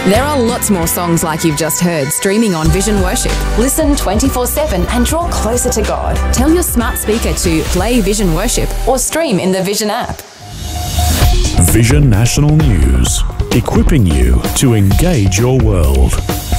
There are lots more songs like you've just heard streaming on Vision Worship. Listen 24/7 and draw closer to God. Tell your smart speaker to play Vision Worship or stream in the Vision app. Vision National News, equipping you to engage your world.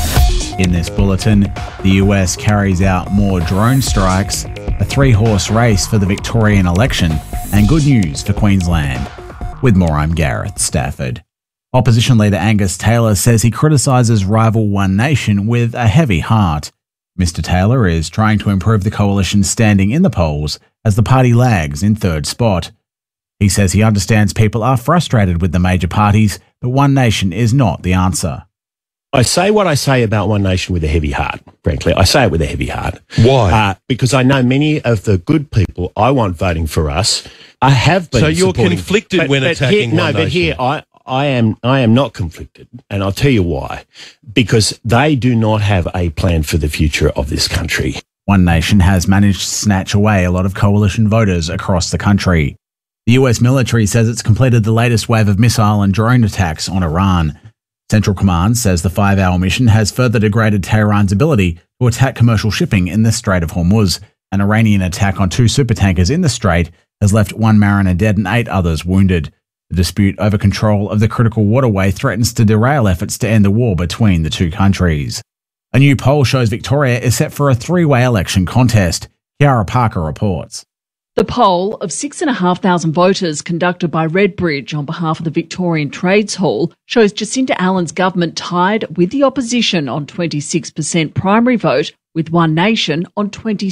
In this bulletin, the US carries out more drone strikes, a 3-horse race for the Victorian election, and good news for Queensland. With more, I'm Gareth Stafford. Opposition leader Angus Taylor says he criticises rival One Nation with a heavy heart. Mr Taylor is trying to improve the coalition's standing in the polls as the party lags in third spot. He says he understands people are frustrated with the major parties, but One Nation is not the answer. I say what I say about One Nation with a heavy heart, frankly. I say it with a heavy heart. Why? Because I know many of the good people I want voting for us have been. So you're conflicted when attacking One Nation? No, but here I am not conflicted, and I'll tell you why. Because they do not have a plan for the future of this country. One Nation has managed to snatch away a lot of coalition voters across the country. The US military says it's completed the latest wave of missile and drone attacks on Iran. Central Command says the 5-hour mission has further degraded Tehran's ability to attack commercial shipping in the Strait of Hormuz. An Iranian attack on 2 supertankers in the strait has left 1 mariner dead and 8 others wounded. The dispute over control of the critical waterway threatens to derail efforts to end the war between the two countries. A new poll shows Victoria is set for a 3-way election contest. Kiara Parker reports. The poll of 6,500 voters conducted by Redbridge on behalf of the Victorian Trades Hall shows Jacinta Allen's government tied with the opposition on 26% primary vote, with One Nation on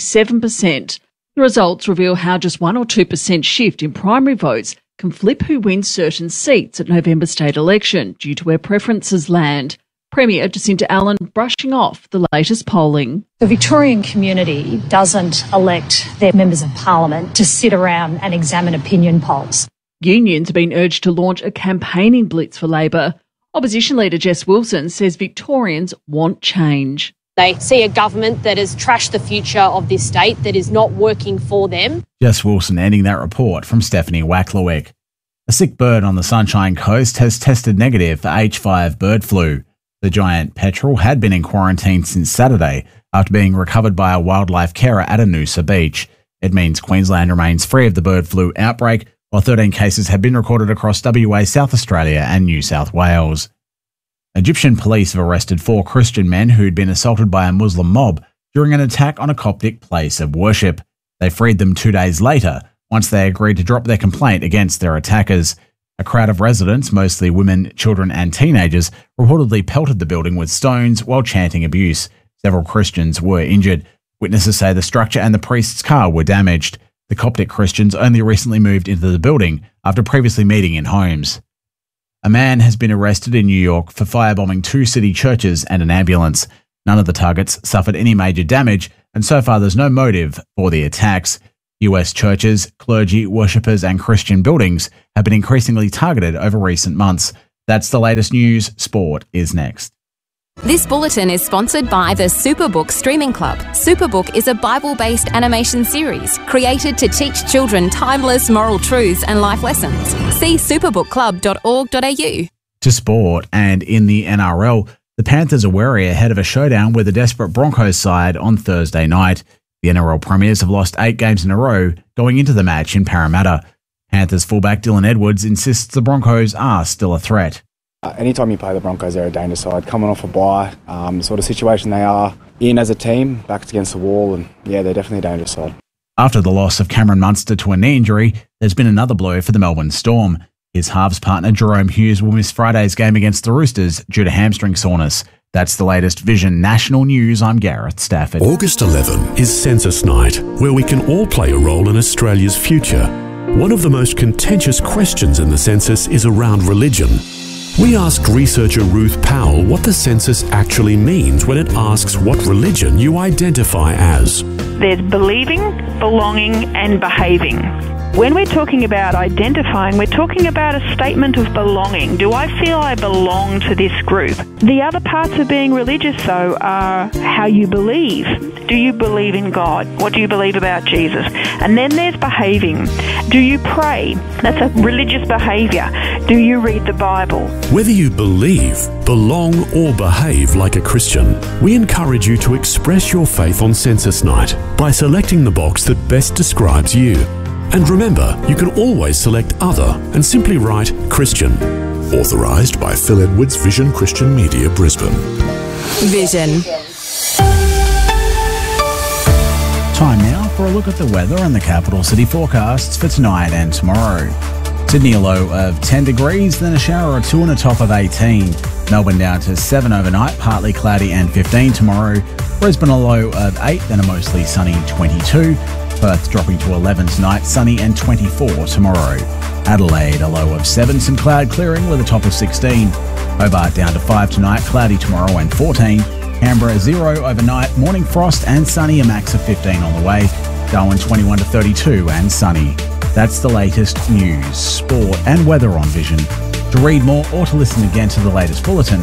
27%. The results reveal how just 1 or 2% shift in primary votes can flip who wins certain seats at November state election due to where preferences land. Premier Jacinta Allen brushing off the latest polling. The Victorian community doesn't elect their members of parliament to sit around and examine opinion polls. Unions have been urged to launch a campaigning blitz for Labor. Opposition leader Jess Wilson says Victorians want change. They see a government that has trashed the future of this state, that is not working for them. Jess Wilson ending that report from Stephanie Wacklewick. A sick bird on the Sunshine Coast has tested negative for H5 bird flu. The giant petrel had been in quarantine since Saturday after being recovered by a wildlife carer at Noosa Beach. It means Queensland remains free of the bird flu outbreak, while 13 cases have been recorded across WA, South Australia and New South Wales. Egyptian police have arrested 4 Christian men who'd been assaulted by a Muslim mob during an attack on a Coptic place of worship. They freed them 2 days later, once they agreed to drop their complaint against their attackers. A crowd of residents, mostly women, children and teenagers, reportedly pelted the building with stones while chanting abuse. Several Christians were injured. Witnesses say the structure and the priest's car were damaged. The Coptic Christians only recently moved into the building after previously meeting in homes. A man has been arrested in New York for firebombing 2 city churches and an ambulance. None of the targets suffered any major damage, and so far there's no motive for the attacks. US churches, clergy, worshippers and Christian buildings have been increasingly targeted over recent months. That's the latest news. Sport is next. This bulletin is sponsored by the Superbook Streaming Club. Superbook is a Bible-based animation series created to teach children timeless moral truths and life lessons. See superbookclub.org.au. To sport, and in the NRL, the Panthers are wary ahead of a showdown with a desperate Broncos side on Thursday night. The NRL Premiers have lost 8 games in a row going into the match in Parramatta. Panthers fullback Dylan Edwards insists the Broncos are still a threat. Anytime you play the Broncos, they're a dangerous side. Coming off a bye, the sort of situation they are in as a team, backs against the wall, and yeah, they're definitely a dangerous side. After the loss of Cameron Munster to a knee injury, there's been another blow for the Melbourne Storm. His halves partner Jerome Hughes will miss Friday's game against the Roosters due to hamstring soreness. That's the latest Vision National News. I'm Gareth Stafford. August 11 is Census Night, where we can all play a role in Australia's future. One of the most contentious questions in the census is around religion. We asked researcher Ruth Powell what the census actually means when it asks what religion you identify as. There's believing, belonging and behaving. When we're talking about identifying, we're talking about a statement of belonging. Do I feel I belong to this group? The other parts of being religious, though, are how you believe. Do you believe in God? What do you believe about Jesus? And then there's behaving. Do you pray? That's a religious behaviour. Do you read the Bible? Whether you believe, belong, or behave like a Christian, we encourage you to express your faith on Census Night by selecting the box that best describes you. And remember, you can always select Other and simply write Christian. Authorised by Phil Edwards Vision Christian Media, Brisbane. Vision. Time now for a look at the weather and the capital city forecasts for tonight and tomorrow. Sydney a low of 10 degrees, then a shower or two and a top of 18. Melbourne down to 7 overnight, partly cloudy and 15 tomorrow. Brisbane a low of 8, then a mostly sunny 22. Perth dropping to 11 tonight, sunny and 24 tomorrow. Adelaide a low of 7, some cloud clearing with a top of 16. Hobart down to 5 tonight, cloudy tomorrow and 14. Canberra 0 overnight, morning frost and sunny, a max of 15 on the way. Darwin 21 to 32 and sunny. That's the latest news, sport and weather on Vision. To read more or to listen again to the latest bulletin,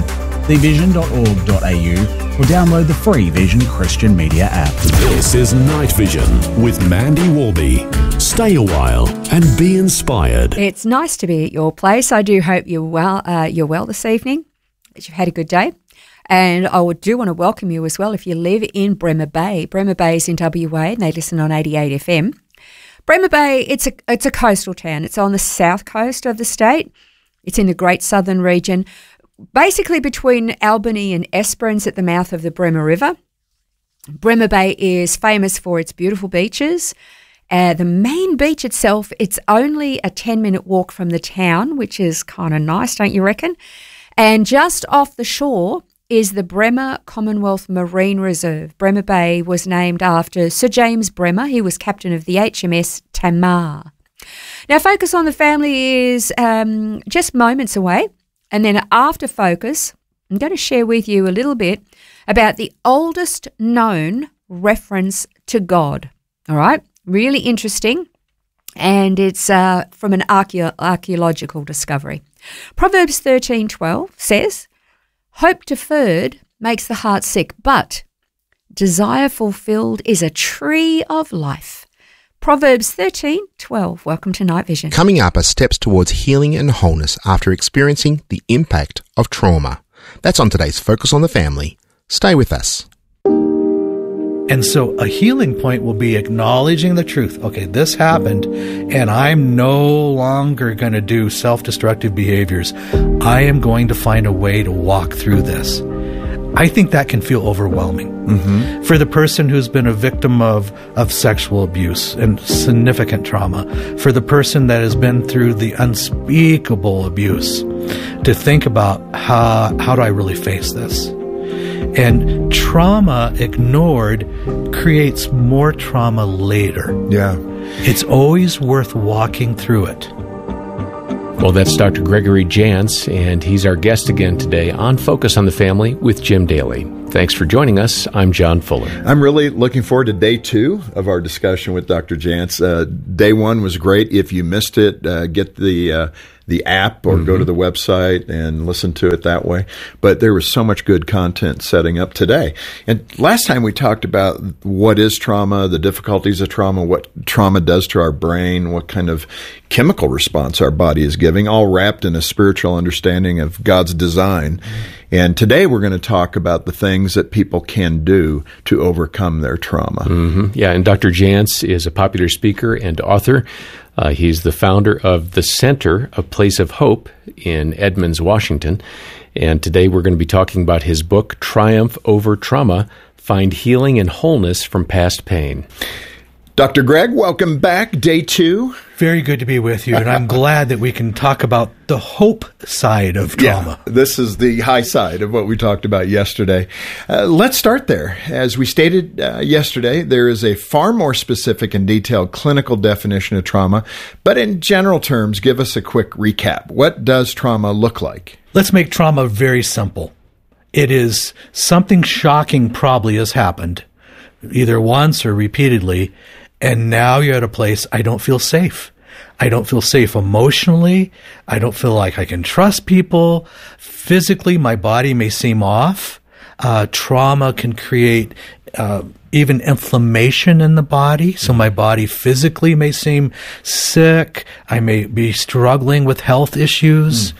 thevision.org.au or download the free Vision Christian Media app. This is Night Vision with Mandy Warby. Stay a while and be inspired. It's nice to be at your place. I do hope you're well this evening, that you've had a good day. And I do want to welcome you as well if you live in Bremer Bay. Bremer Bay is in WA and they listen on 88 FM. Bremer Bay, it's a coastal town. It's on the south coast of the state. It's in the Great Southern region, basically between Albany and Esperance at the mouth of the Bremer River. Bremer Bay is famous for its beautiful beaches. The main beach itself, it's only a 10-minute walk from the town, which is kind of nice, don't you reckon? And just off the shore is the Bremer Commonwealth Marine Reserve. Bremer Bay was named after Sir James Bremer. He was captain of the HMS Tamar. Now, Focus on the Family is just moments away. And then after Focus, I'm going to share with you a little bit about the oldest known reference to God. All right? Really interesting. And it's from an archaeological discovery. Proverbs 13:12 says, "Hope deferred makes the heart sick, but desire fulfilled is a tree of life." Proverbs 13:12. Welcome to Night Vision. Coming up are steps towards healing and wholeness after experiencing the impact of trauma. That's on today's Focus on the Family. Stay with us. And so a healing point will be acknowledging the truth. Okay, this happened, and I'm no longer going to do self-destructive behaviors. I am going to find a way to walk through this. I think that can feel overwhelming. Mm-hmm. For the person who's been a victim of sexual abuse and significant trauma, for the person that has been through the unspeakable abuse, to think about how do I really face this? And trauma ignored creates more trauma later. Yeah. It's always worth walking through it. Well, that's Dr. Gregory Jantz, and he's our guest again today on Focus on the Family with Jim Daly. Thanks for joining us. I'm John Fuller. I'm really looking forward to day 2 of our discussion with Dr. Jantz. Day 1 was great. If you missed it, get the app or go to the website and listen to it that way. But there was so much good content setting up today. And last time we talked about what is trauma, the difficulties of trauma, what trauma does to our brain, what kind of chemical response our body is giving, all wrapped in a spiritual understanding of God's design. And today we're going to talk about the things that people can do to overcome their trauma. Mm-hmm. Yeah, and Dr. Jantz is a popular speaker and author. He's the founder of the Center, A Place of Hope in Edmonds, Washington. And today we're going to be talking about his book, Triumph Over Trauma, Find Healing and Wholeness from Past Pain. Dr. Greg, welcome back. Day 2. Very good to be with you, and I'm glad that we can talk about the hope side of trauma. Yeah, this is the high side of what we talked about yesterday. Let's start there. As we stated yesterday, there is a far more specific and detailed clinical definition of trauma, but in general terms, give us a quick recap. What does trauma look like? Let's make trauma very simple. It is something shocking probably has happened, either once or repeatedly, and now you're at a place, I don't feel safe. I don't feel safe emotionally. I don't feel like I can trust people. Physically, my body may seem off. Trauma can create even inflammation in the body. So my body physically may seem sick. I may be struggling with health issues.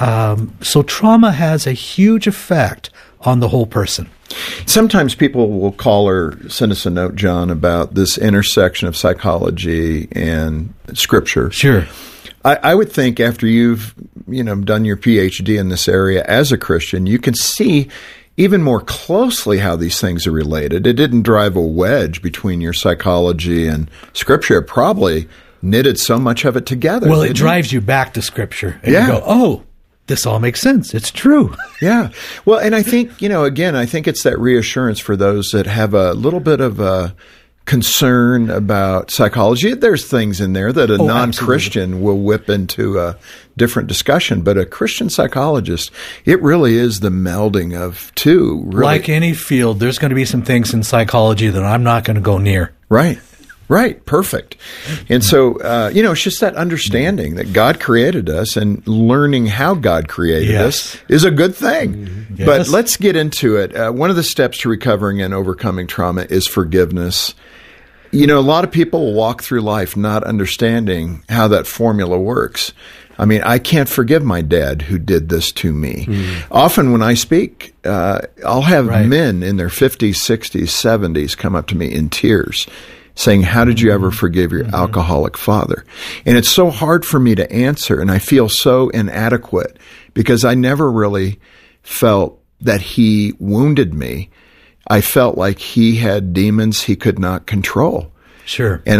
So trauma has a huge effect on the whole person. Sometimes people will call or send us a note, John, about this intersection of psychology and Scripture. Sure. I would think after you've done your PhD in this area as a Christian, you can see even more closely how these things are related. It didn't drive a wedge between your psychology and Scripture. It probably knitted so much of it together. Well, it drives you back to Scripture. And you go, oh, this all makes sense. It's true. Yeah. Well, and I think, again, I think it's that reassurance for those that have a little bit of a concern about psychology. There's things in there that a non-Christian will whip into a different discussion, but a Christian psychologist, it really is the melding of two. Really. Like any field, there's going to be some things in psychology that I'm not going to go near. Right. Right. Perfect. And so, it's just that understanding that God created us and learning how God created us is a good thing. Yes. But let's get into it. One of the steps to recovering and overcoming trauma is forgiveness. A lot of people will walk through life not understanding how that formula works. I mean, I can't forgive my dad who did this to me. Often when I speak, I'll have men in their 50s, 60s, 70s come up to me in tears saying, how did you ever forgive your alcoholic father? And it's so hard for me to answer, and I feel so inadequate because I never really felt that he wounded me. I felt like he had demons he could not control. Sure. And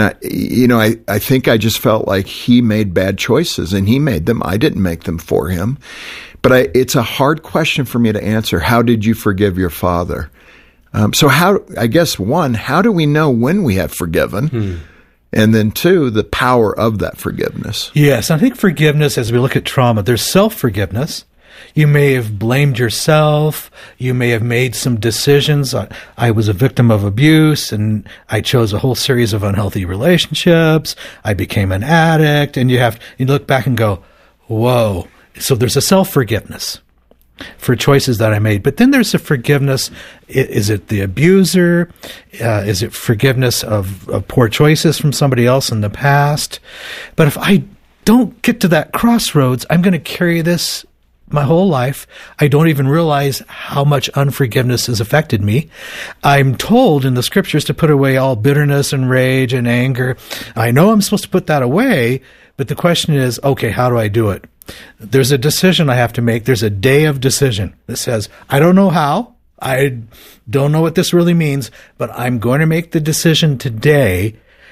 I think I just felt like he made bad choices, and he made them. I didn't make them for him. But it's a hard question for me to answer. How did you forgive your father? So one, how do we know when we have forgiven? And then two, the power of that forgiveness. Yes, I think forgiveness, as we look at trauma, there's self-forgiveness. You may have blamed yourself. You may have made some decisions. I was a victim of abuse, and I chose a whole series of unhealthy relationships. I became an addict, and you look back and go, whoa. So there's a self-forgiveness for choices that I made. But then there's a forgiveness. Is it the abuser? Is it forgiveness of poor choices from somebody else in the past? But if I don't get to that crossroads, I'm going to carry this my whole life. I don't even realize how much unforgiveness has affected me. I'm told in the Scriptures to put away all bitterness and rage and anger. I know I'm supposed to put that away, but the question is, okay, how do I do it? There's a decision I have to make. There's a day of decision that says, I don't know how. I don't know what this really means, but I'm going to make the decision today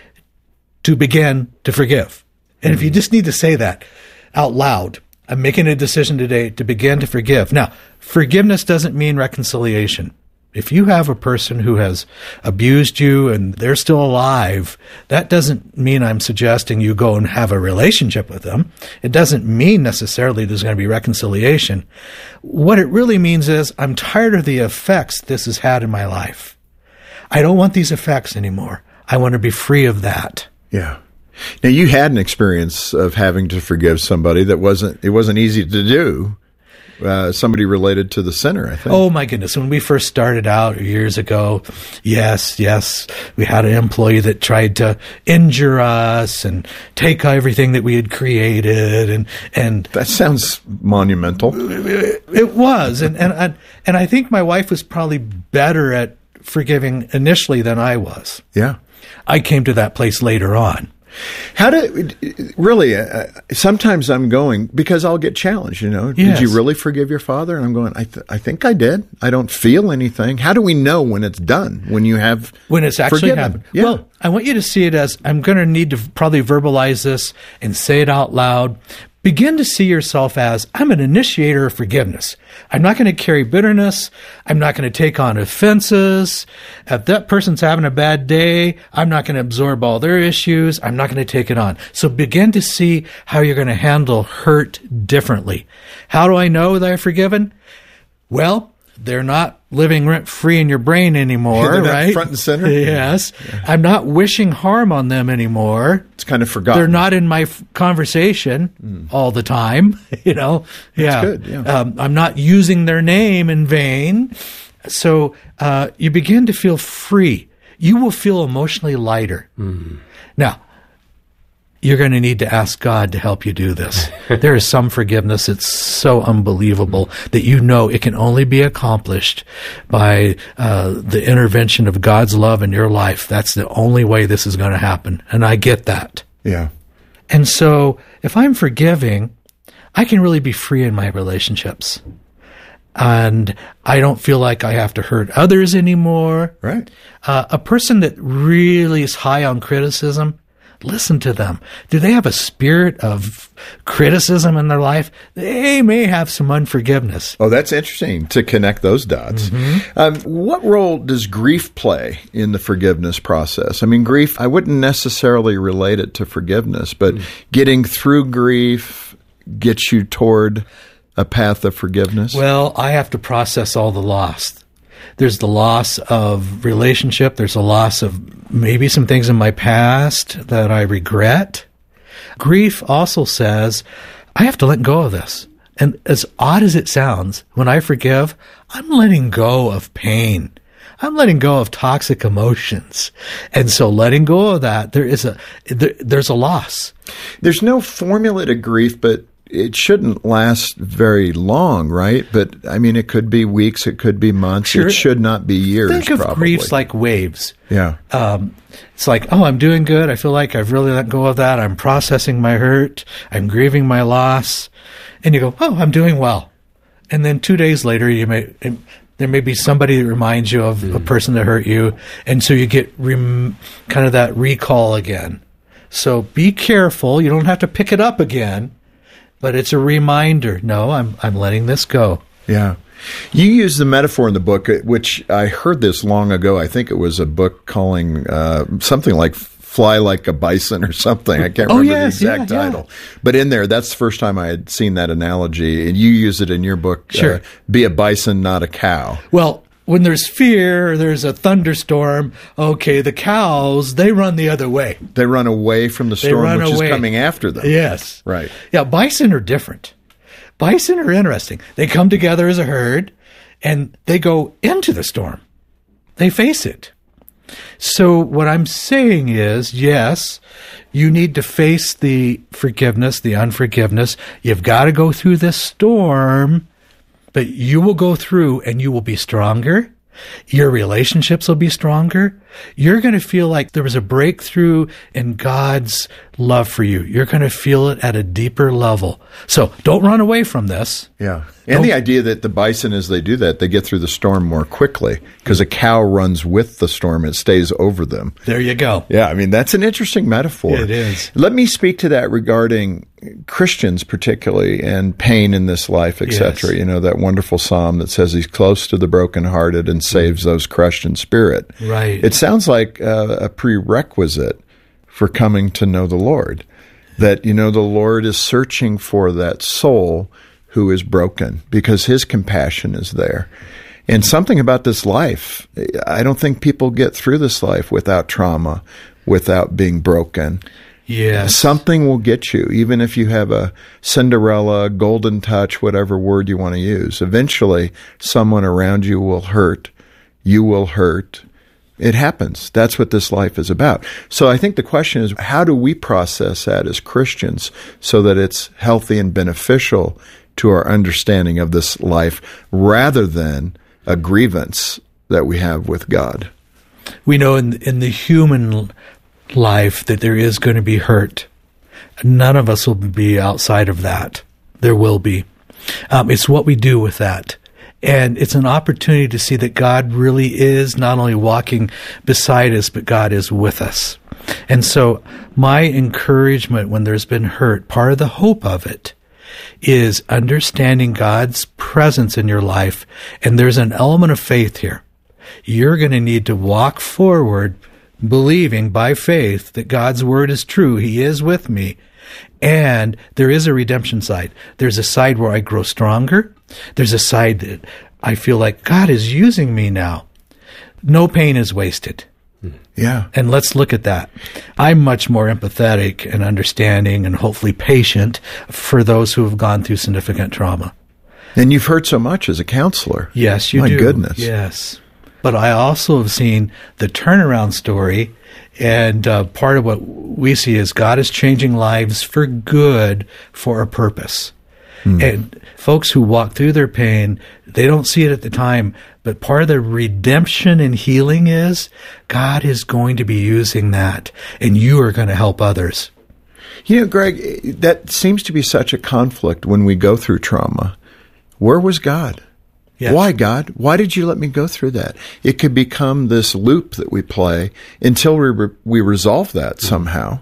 to begin to forgive. And if you just need to say that out loud, I'm making a decision today to begin to forgive. Now, forgiveness doesn't mean reconciliation. If you have a person who has abused you and they're still alive, that doesn't mean I'm suggesting you go and have a relationship with them. It doesn't mean necessarily there's going to be reconciliation. What it really means is I'm tired of the effects this has had in my life. I don't want these effects anymore. I want to be free of that. Yeah. Now, you had an experience of having to forgive somebody it wasn't easy to do. Somebody related to the center, I think. Oh, my goodness. When we first started out years ago, yes, we had an employee that tried to injure us and take everything that we had created. And that sounds monumental. It was. And I think my wife was probably better at forgiving initially than I was. Yeah. I came to that place later on. Sometimes I'm going, because I'll get challenged, Yes. Did you really forgive your father? And I'm going, I think I did. I don't feel anything. How do we know when it's done? When it's actually happened? Yeah. Well, I want you to see it as, I'm going to need to probably verbalize this and say it out loud. Begin to see yourself as, I'm an initiator of forgiveness. I'm not going to carry bitterness. I'm not going to take on offenses. If that person's having a bad day, I'm not going to absorb all their issues. I'm not going to take it on. So begin to see how you're going to handle hurt differently. How do I know that I've forgiven? Well, they're not living rent-free in your brain anymore, They're not right? front and center? Yes. Yeah. I'm not wishing harm on them anymore. It's kind of forgotten. They're not in my conversation all the time, That's good, yeah. I'm not using their name in vain. So you begin to feel free. You will feel emotionally lighter. Mm-hmm. Now, you're going to need to ask God to help you do this. There is some forgiveness. It's so unbelievable that you know it can only be accomplished by the intervention of God's love in your life. That's the only way this is going to happen. And I get that. Yeah. And so if I'm forgiving, I can really be free in my relationships. And I don't feel like I have to hurt others anymore. Right. A person that really is high on criticism, listen to them. Do they have a spirit of criticism in their life? They may have some unforgiveness. Oh, that's interesting to connect those dots. Mm-hmm. What role does grief play in the forgiveness process? I mean, grief, I wouldn't necessarily relate it to forgiveness, but getting through grief gets you toward a path of forgiveness? Well, I have to process all the loss. There's the loss of relationship. There's a loss of maybe some things in my past that I regret. Grief also says, I have to let go of this. And as odd as it sounds, when I forgive, I'm letting go of pain. I'm letting go of toxic emotions. And so letting go of that, there's a loss. There's no formula to grief, but it shouldn't last very long, right? But, I mean, it could be weeks, it could be months. Sure. It should not be years, Think of probably. Griefs like waves. Yeah. It's like, oh, I'm doing good. I feel like I've really let go of that. I'm processing my hurt. I'm grieving my loss. And you go, oh, I'm doing well. And then 2 days later, there may be somebody that reminds you of a person that hurt you. And so you get kind of that recall again. So be careful. You don't have to pick it up again. But it's a reminder. No, I'm letting this go. Yeah. You use the metaphor in the book, which I heard this long ago. I think it was a book calling something like Fly Like a Bison or something. I can't remember the exact title. But in there, that's the first time I had seen that analogy. And you use it in your book. Sure. Be a bison, not a cow. Well, when there's fear, there's a thunderstorm, okay, the cows, they run the other way. They run away from the storm, which is coming after them. Yes. Right. Yeah, bison are different. Bison are interesting. They come together as a herd, and they go into the storm. They face it. So what I'm saying is, yes, you need to face the forgiveness, the unforgiveness. You've got to go through this storm. But you will go through and you will be stronger. Your relationships will be stronger. You're going to feel like there was a breakthrough in God's love for you. You're going to feel it at a deeper level. So don't run away from this. Yeah. And the idea that the bison, as they do that, they get through the storm more quickly because a cow runs with the storm. It stays over them. There you go. Yeah. I mean, that's an interesting metaphor. It is. Let me speak to that regarding Christians particularly and pain in this life, etc. Yes. You know, that wonderful psalm that says he's close to the brokenhearted and saves those crushed in spirit. Right. It sounds like a prerequisite for coming to know the Lord. That, you know, the Lord is searching for that soul who is broken because his compassion is there. And something about this life, I don't think people get through this life without trauma, without being broken. Yes. Something will get you, even if you have a Cinderella, golden touch, whatever word you want to use. Eventually, someone around you will hurt. You will hurt. It happens. That's what this life is about. So I think the question is, how do we process that as Christians so that it's healthy and beneficial to our understanding of this life rather than a grievance that we have with God? We know in the human life that there is going to be hurt. None of us will be outside of that. There will be. It's what we do with that. And it's an opportunity to see that God really is not only walking beside us, but God is with us. And so my encouragement when there's been hurt, part of the hope of it, is understanding God's presence in your life. And there's an element of faith here. You're going to need to walk forward believing by faith that God's word is true. He is with me. And there is a redemption side. There's a side where I grow stronger. There's a side that I feel like God is using me now. No pain is wasted. Yeah. And let's look at that. I'm much more empathetic and understanding and hopefully patient for those who have gone through significant trauma. And you've heard so much as a counselor. Yes, you do. My goodness. Yes. But I also have seen the turnaround story, and part of what we see is God is changing lives for good for a purpose. And folks who walk through their pain, they don't see it at the time, but part of the redemption and healing is God is going to be using that, and you are going to help others. You know, Greg, that seems to be such a conflict when we go through trauma. Where was God? Yeah. Why, God? Why did you let me go through that? It could become this loop that we play until we resolve that somehow.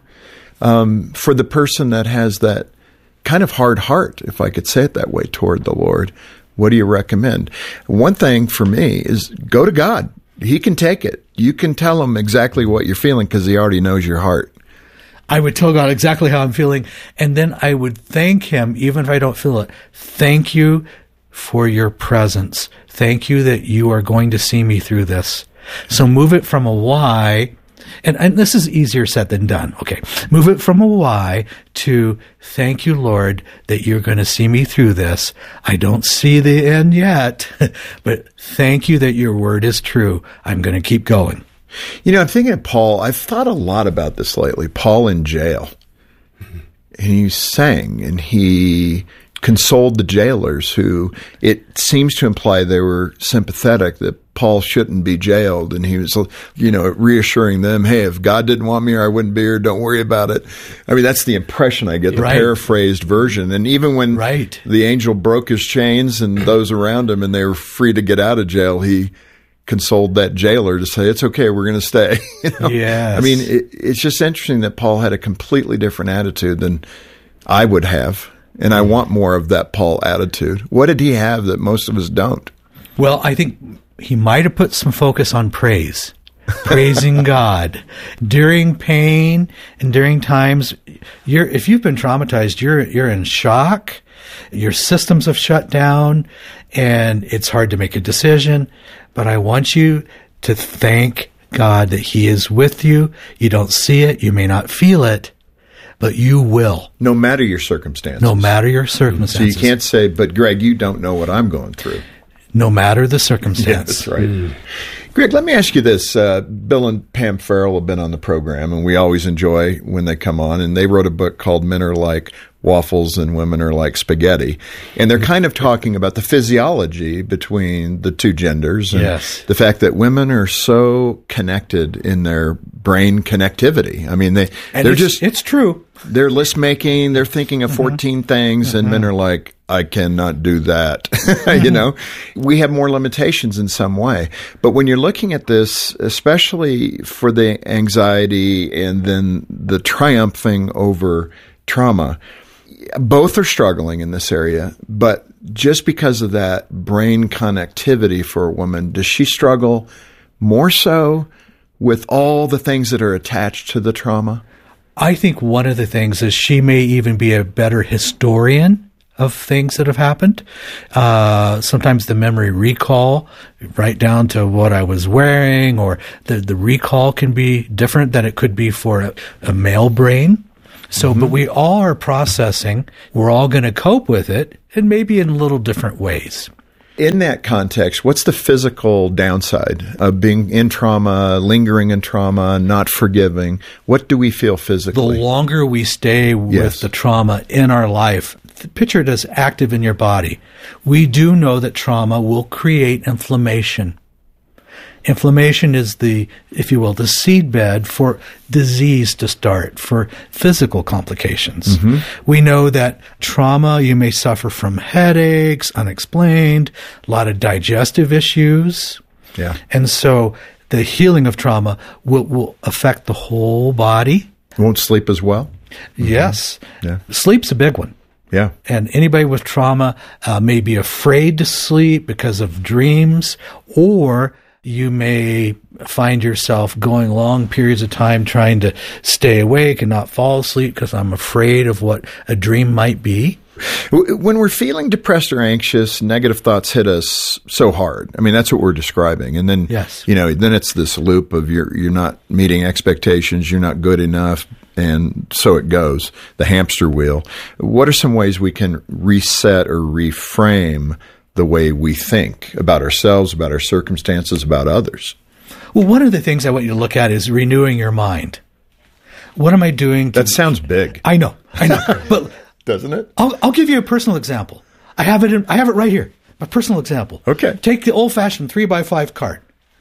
For the person that has that kind of hard heart, if I could say it that way, toward the Lord, what do you recommend? One thing for me is go to God. He can take it. You can tell him exactly what you're feeling because he already knows your heart. I would tell God exactly how I'm feeling, and then I would thank him, even if I don't feel it. Thank you for your presence. Thank you that you are going to see me through this. So move it from a why, and this is easier said than done. Okay. Move it from a why to thank you, Lord, that you're going to see me through this. I don't see the end yet, but thank you that your word is true. I'm going to keep going. You know, I'm thinking of Paul. I've thought a lot about this lately. Paul in jail. And he sang and he consoled the jailers who it seems to imply they were sympathetic that Paul shouldn't be jailed. And he was, you know, reassuring them, hey, if God didn't want me here, I wouldn't be here. Don't worry about it. I mean, that's the impression I get, the paraphrased version. And even when the angel broke his chains and those around him and they were free to get out of jail, he consoled that jailer to say, it's okay, we're going to stay. You know? Yes. I mean, it's just interesting that Paul had a completely different attitude than I would have. And I want more of that Paul attitude. What did he have that most of us don't? Well, I think he might have put some focus on praise, praising God. During pain and during times, if you've been traumatized, you're in shock, your systems have shut down, and it's hard to make a decision. But I want you to thank God that he is with you. You don't see it, you may not feel it, but you will. No matter your circumstances. No matter your circumstances. So you can't say, but Greg, you don't know what I'm going through. No matter the circumstance. Yeah, that's right. Greg, let me ask you this. Bill and Pam Farrell have been on the program, and we always enjoy when they come on. And they wrote a book called Men Are Like Waffles and Women Are Like Spaghetti. And they're kind of talking about the physiology between the two genders. And the fact that women are so connected in their brain connectivity. I mean, it's true. They're list making, they're thinking of 14 things, and men are like, I cannot do that. You know, we have more limitations in some way. But when you're looking at this, especially for the anxiety and then the triumphing over trauma, both are struggling in this area. But just because of that brain connectivity for a woman, does she struggle more so with all the things that are attached to the trauma? I think one of the things is she may even be a better historian of things that have happened. Sometimes the memory recall, right down to what I was wearing, or the recall can be different than it could be for a male brain. So, but we all are processing. We're all going to cope with it, and maybe in little different ways. In that context, what's the physical downside of being in trauma, lingering in trauma, not forgiving? What do we feel physically? The longer we stay with the trauma in our life, picture it as active in your body. We do know that trauma will create inflammation. Inflammation is the, if you will, the seedbed for disease to start, for physical complications. We know that trauma, you may suffer from headaches, unexplained, a lot of digestive issues. Yeah. And so the healing of trauma will affect the whole body. Won't sleep as well? Yes. Yeah. Sleep's a big one. Yeah. And anybody with trauma may be afraid to sleep because of dreams, or you may find yourself going long periods of time trying to stay awake and not fall asleep because I'm afraid of what a dream might be. When we're feeling depressed or anxious, negative thoughts hit us so hard. I mean, that's what we're describing. And then, then it's this loop of you're not meeting expectations, you're not good enough, and so it goes, the hamster wheel. What are some ways we can reset or reframe the way we think about ourselves, about our circumstances, about others? Well, one of the things I want you to look at is renewing your mind. What am I doing? That sounds big. I know, but doesn't it? I'll give you a personal example. I have it right here. A personal example. Okay. Take the old-fashioned 3x5 card.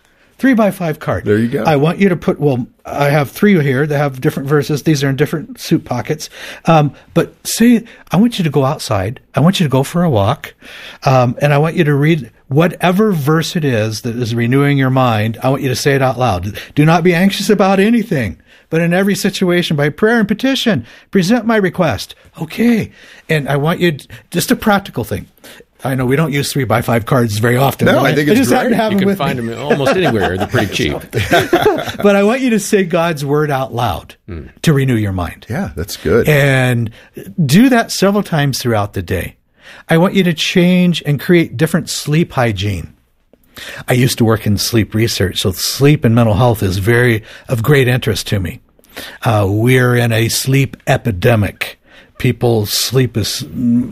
3x5 card. There you go. I want you to put. Well, I have 3 here. They have different verses. These are in different suit pockets. But say I want you to go outside. I want you to go for a walk, and I want you to read whatever verse it is that is renewing your mind. I want you to say it out loud. Do not be anxious about anything, but in every situation, by prayer and petition, present my request. Okay. And I want you, just a practical thing. I know we don't use 3x5 cards very often. No, I think it's great. You can find them almost anywhere. They're pretty cheap. But I want you to say God's word out loud to renew your mind. Yeah, that's good. And do that several times throughout the day. I want you to change and create different sleep hygiene. I used to work in sleep research, so sleep and mental health is of great interest to me. We're in a sleep epidemic. People's sleep has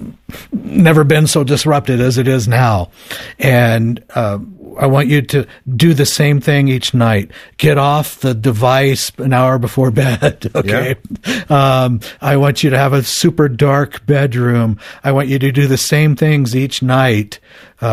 never been so disrupted as it is now. And I want you to do the same thing each night. Get off the device an hour before bed, okay? Yeah. I want you to have a super dark bedroom. I want you to do the same things each night,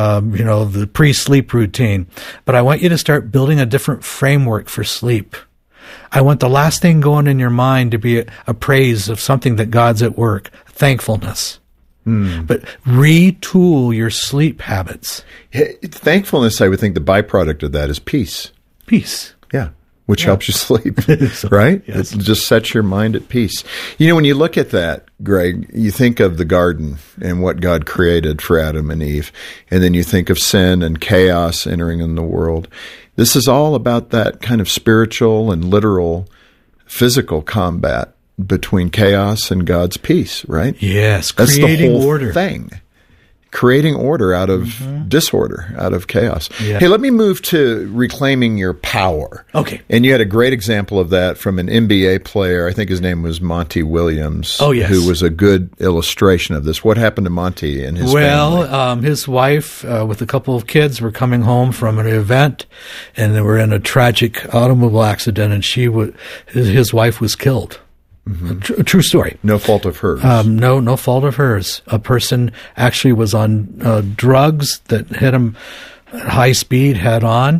the pre-sleep routine. But I want you to start building a different framework for sleep. I want the last thing going in your mind to be a praise of something that God's at work, thankfulness. But retool your sleep habits. Thankfulness, I would think the byproduct of that is peace. Peace. Yeah. Which helps you sleep, right? Yes. It just sets your mind at peace. When you look at that, Greg, you think of the garden and what God created for Adam and Eve. And then you think of sin and chaos entering in the world. This is all about that kind of spiritual and literal physical combat between chaos and God's peace, right? Yes, that's creating the whole order. thing. Creating order out of disorder, out of chaos. Yeah. Hey, let me move to reclaiming your power. Okay. And you had a great example of that from an NBA player. I think his name was Monty Williams. Oh, yes. Who was a good illustration of this. What happened to Monty and his family? His wife with a couple of kids were coming home from an event, and they were in a tragic automobile accident, and his wife was killed. A true story. No fault of hers. No fault of hers. A person actually was on drugs that hit him at high speed head on.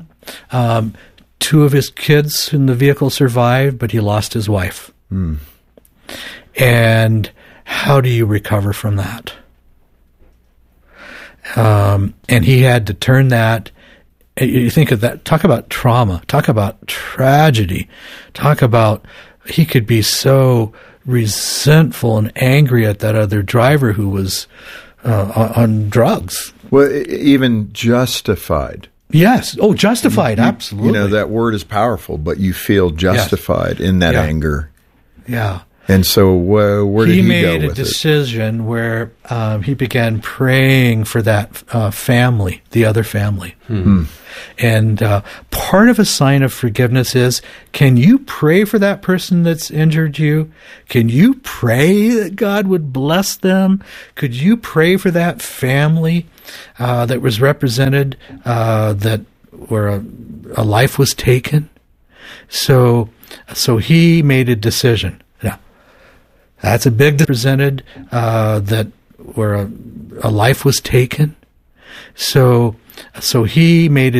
2 of his kids in the vehicle survived, but he lost his wife. And how do you recover from that? And he had to turn that. You think of that. Talk about trauma. Talk about tragedy. Talk about he could be so resentful and angry at that other driver who was on drugs. Well, even justified. Yes. Oh, justified. Absolutely. That word is powerful, but you feel justified in that anger. Yeah. And so where did he go with it? He made a decision where he began praying for that family, the other family. And part of a sign of forgiveness is, can you pray for that person that's injured you? Can you pray that God would bless them? Could you pray for that family that was represented, where a life was taken? So he made a decision. Now, that's a big represented where a life was taken. So he made a